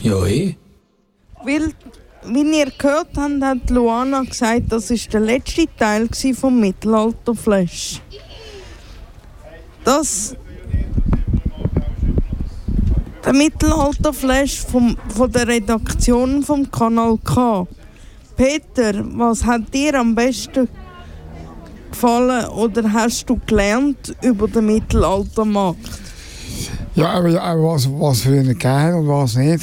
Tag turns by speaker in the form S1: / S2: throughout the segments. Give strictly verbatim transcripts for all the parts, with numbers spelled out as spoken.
S1: Ja, eh.
S2: Weil, wie ihr gehört habt, hat Luana gesagt, das war der letzte Teil vom Mittelalter-Flash. Das... Der Mittelalter-Flash vom, von der Redaktion vom Kanal K. Peter, was hat dir am besten gefallen oder hast du gelernt über den Mittelaltermarkt?
S3: Ja, aber, aber was, was für eine gegeben und was nicht.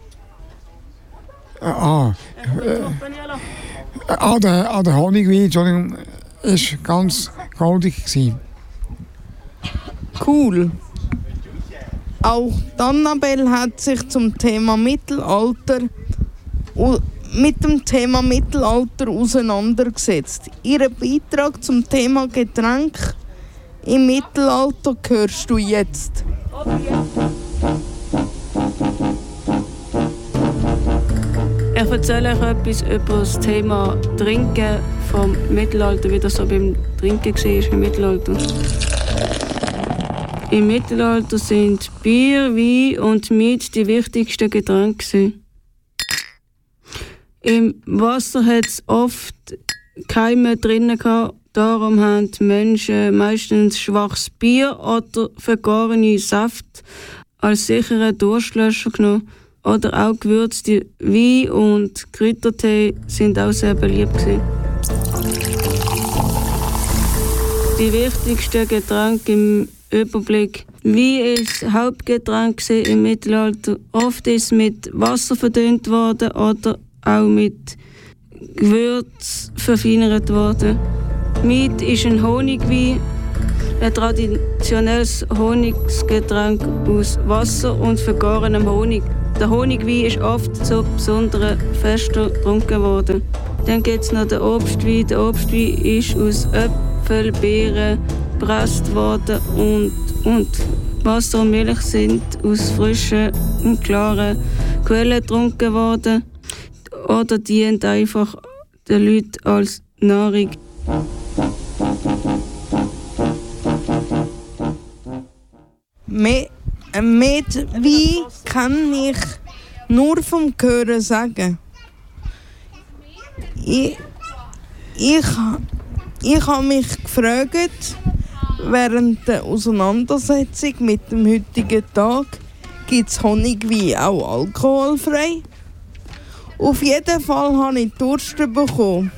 S3: Ah, äh, ah, der, ah, der Honigwein, Entschuldigung, war ganz goldig gewesen.
S2: Cool. Auch Annabelle hat sich zum Thema Mittelalter mit dem Thema Mittelalter auseinandergesetzt. Ihren Beitrag zum Thema Getränk im Mittelalter hörst du jetzt.
S4: Ich erzähle euch etwas über das Thema Trinken vom Mittelalter, wie das so beim Trinken war im Mittelalter. Im Mittelalter sind Bier, Wein und Mead die wichtigsten Getränke. Im Wasser hat es oft Keime drin gehabt, darum haben die Menschen meistens schwaches Bier oder vergorene Saft als sicheren Durstlöscher genommen. Oder auch gewürzte Wein und Kräutertee sind auch sehr beliebt gewesen. Die wichtigsten Getränke im Überblick. Wein ist das Hauptgetränk im Mittelalter. Oft ist es mit Wasser verdünnt worden oder auch mit Gewürz verfeinert worden. Mead ist ein Honigwein, ein traditionelles Honiggetränk aus Wasser und vergorenem Honig. Der Honigwein ist oft zu besonderen Festen getrunken worden. Dann gibt es noch den Obstwein. Der Obstwein ist aus Äpfeln, Beeren gepresst worden und, und Wasser und Milch sind aus frischen und klaren Quellen getrunken worden oder dient einfach den Leuten als Nahrung.
S2: Mit, mit Wein kann ich nur vom Hören sagen. Ich, ich, ich habe mich gefragt, während der Auseinandersetzung mit dem heutigen Tag, gibt es Honigwein auch alkoholfrei? Auf jeden Fall habe ich Durst bekommen.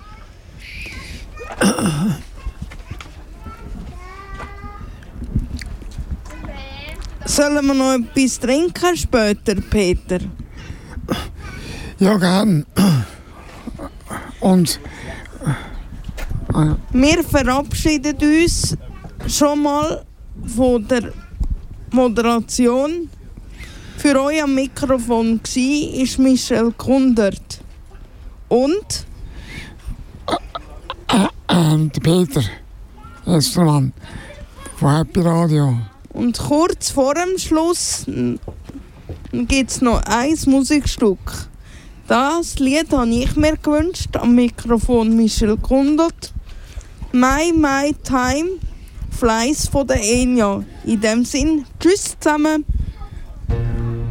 S2: Sollen wir noch etwas trinken später, Peter?
S3: Ja, gern. Und... Ah, ja.
S2: Wir verabschieden uns schon mal von der Moderation. Für euch am Mikrofon war Michelle Kundert. Und?
S3: Äh, äh, der Peter, jetzt der Mann von Happy Radio.
S2: Und kurz vor dem Schluss gibt es noch ein Musikstück. Das Lied habe ich mir gewünscht, am Mikrofon Michelle Kundert. My, My Time, Fleiss von der Enya. In dem Sinn, tschüss zusammen.